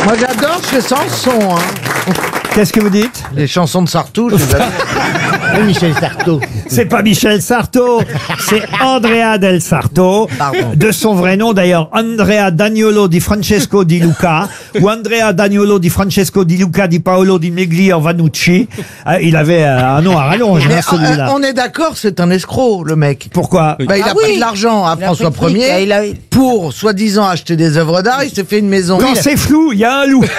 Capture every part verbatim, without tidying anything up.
Moi j'adore ces chansons. Hein. Qu'est-ce que vous dites? Les chansons de Sartou, je les adore. Oui, Michel Sarto. C'est pas Michel Sarto, c'est Andrea del Sarto. Pardon. De son vrai nom d'ailleurs, Andrea Daniolo di Francesco di Luca, ou Andrea Daniolo di Francesco di Luca di Paolo di Meglio Vanucci. Ah, il avait euh, un nom à rallonge, Mais hein, celui-là. euh, on est d'accord, c'est un escroc, le mec. Pourquoi? Bah, il Ah a oui. pris de l'argent à Il a François pris de fric, Ier il a- pour, soi-disant, acheter des œuvres d'art. Il s'est fait une maison. Quand Il a- c'est flou, il y a un loup.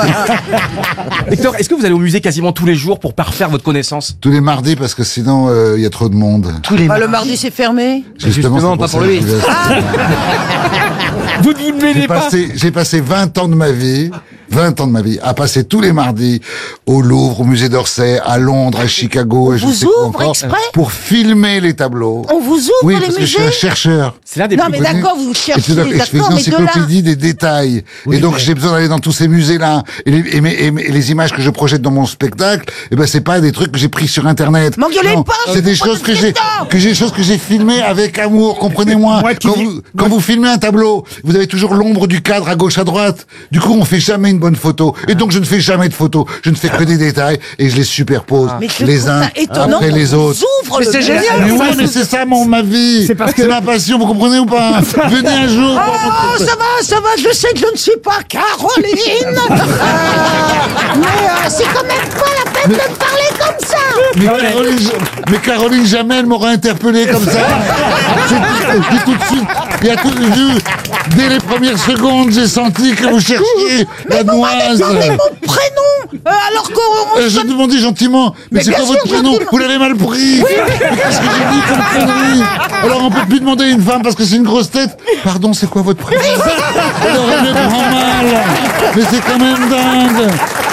Hector, est-ce que vous allez au musée quasiment tous les jours pour parfaire votre connaissance? Tous les mardis parce que sinon il euh, y a trop de monde. Tous les Bah, le mardi c'est fermé. Justement, c'est pas ça pour lui. que je vais- Vous ne vous ne mêlez J'ai pas. passé, j'ai passé vingt ans de ma vie, vingt ans de ma vie, à passer tous les mardis au Louvre, au musée d'Orsay, à Londres, à Chicago, et je vous sais quoi ouvre encore, exprès pour filmer les tableaux. On vous ouvre Oui, les parce que je musées. suis un chercheur. C'est l'un des Non plus mais connus. d'accord, vous Et cherchez, c'est donc- et je fais une d'accord, mais de là. encyclopédie des détails. et donc, j'ai besoin d'aller dans tous ces musées-là. Et les, et, mes- et mes- et les images que je projette dans mon spectacle, eh ben, c'est pas des trucs que j'ai pris sur Internet. M'engueulez Non, pas, je c'est des vous choses pose que j'ai, dedans. que j'ai, des choses que j'ai filmées avec amour, comprenez-moi. Moi qui Quand dis- vous, quand vous filmez un tableau, vous avez toujours l'ombre du cadre à gauche, à droite. Du coup, on fait jamais une bonne photo. Et donc, je ne fais jamais de photos. Je ne fais que des détails et je les superpose Mais je les trouve uns ça étonnant après qu'on les vous autres. ouvre Mais le c'est musée. génial. Mais ouais, mais c'est ça mon ma vie. C'est parce que- ma passion, vous comprenez ou pas? Venez un jour. Oh, ça va, ça va, je sais que je ne suis pas Caroline. Euh, mais euh, c'est quand même pas la peine de me parler comme ça. Mais Caroline, mais Caroline jamais elle m'aurait interpellé comme ça. J'ai tout, j'ai tout de suite, il y a tout vu. Dès les premières secondes, j'ai senti que vous cherchiez la Vous m'avez noise. donné mon prénom euh, alors qu'on... Euh, je demandais gentiment, mais, Mais c'est bien quoi sûr, votre prénom? gentiment. Vous l'avez mal pris. Mais qu'est-ce que j'ai dit comme connerie? Alors on peut plus demander à une femme parce que c'est une grosse tête. Pardon, c'est quoi votre prénom? Alors elle me prend mal. Mais c'est quand même dingue.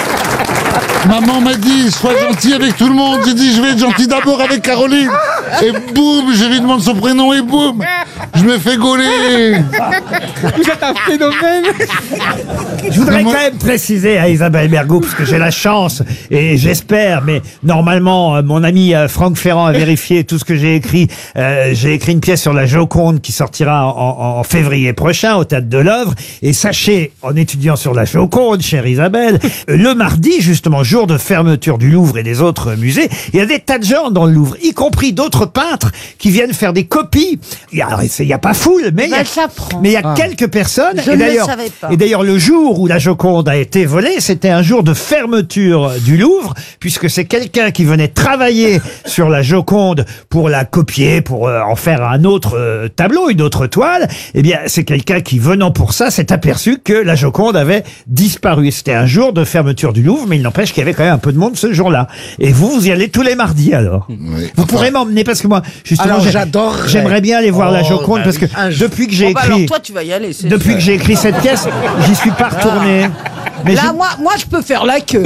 Maman m'a dit, sois gentil avec tout le monde. J'ai dit, je vais être gentil d'abord avec Caroline. Et boum, je lui demande son prénom et boum, je me fais gauler. Vous êtes un phénomène. Je voudrais Mais moi- quand même préciser à Isabelle Bergot, parce que j'ai la chance, et j'espère, mais normalement, euh, mon ami euh, Franck Ferrand a vérifié tout ce que j'ai écrit. Euh, j'ai écrit une pièce sur la Joconde qui sortira en, en- en février prochain au Théâtre de l'Œuvre. Et sachez, en étudiant sur la Joconde, chère Isabelle, euh, le mardi, justement, jour de fermeture du Louvre et des autres musées, il y a des tas de gens dans le Louvre, y compris d'autres peintres qui viennent faire des copies. Il y a, alors, il y a pas foule, mais il y a, Ben, ça prend. mais il y a quelques personnes. Je et ne le d'ailleurs, savais pas. et d'ailleurs, le jour où la Joconde a été volée, c'était un jour de fermeture du Louvre, puisque c'est quelqu'un qui venait travailler sur la Joconde pour la copier, pour euh, en faire un autre euh, tableau, une autre toile. Eh bien, c'est quelqu'un qui, venant pour ça, s'est aperçu que la Joconde avait disparu. C'était un jour de fermeture du Louvre, mais il n'empêche qu'il y avait quand même un peu de monde ce jour-là. Et vous, vous y allez tous les mardis, alors. Oui. Vous Enfin, pourrez m'emmener, parce que moi, justement, Alors, j'ai- j'adorerais. j'aimerais bien aller voir la Oh, Joconde, bah parce que oui, un jour. depuis que j'ai Bon, bah, écrit... alors toi tu vas y aller. c'est Depuis sûr. que j'ai écrit cette pièce, j'y suis pas retourné. Mais Là, j'ai- moi, moi, je peux faire la queue.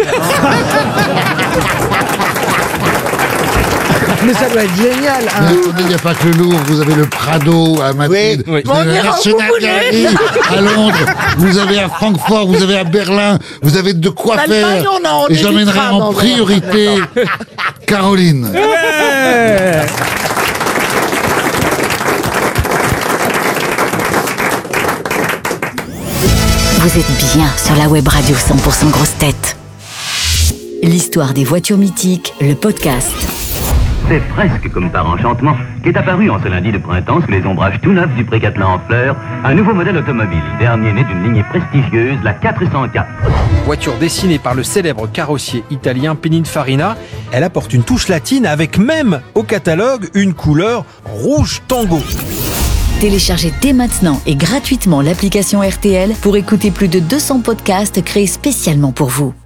Mais ça doit être génial. mais Hein. attendez, il n'y a pas que le Louvre, vous avez le Prado à Madrid, Oui, oui. vous avez On la ira où National vous voulez. Gallery à Londres, vous avez à Francfort, vous avez à Berlin, vous avez de quoi L'Allemagne, faire. on en Et j'emmènerai évitera en dans le- priorité Caroline. Vous êtes bien sur la web radio cent pour cent grosse tête. L'histoire des voitures mythiques, le podcast. C'est presque comme par enchantement qu'est apparu en ce lundi de printemps sous les ombrages tout neufs du Pré-Catelan en fleurs un nouveau modèle automobile, dernier né d'une lignée prestigieuse, la quatre cent quatre. Voiture dessinée par le célèbre carrossier italien Pininfarina, elle apporte une touche latine avec même au catalogue une couleur rouge tango. Téléchargez dès maintenant et gratuitement l'application R T L pour écouter plus de deux cents podcasts créés spécialement pour vous.